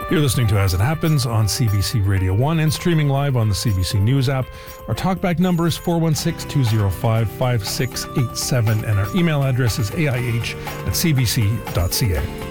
You're listening to As It Happens on CBC Radio 1 and streaming live on the CBC News app. Our talkback number is 416-205-5687 and our email address is aih@cbc.ca.